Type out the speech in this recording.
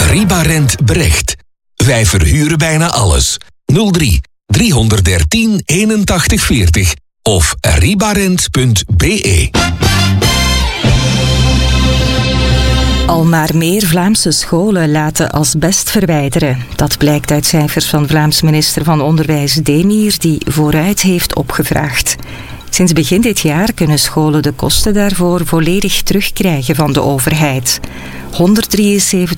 Ribarent Brecht. Wij verhuren bijna alles. 03 313 81 40 of ribarent.be. Al maar meer Vlaamse scholen laten asbest verwijderen. Dat blijkt uit cijfers van Vlaams minister van Onderwijs Demir, die vooruit heeft opgevraagd. Sinds begin dit jaar kunnen scholen de kosten daarvoor volledig terugkrijgen van de overheid. 173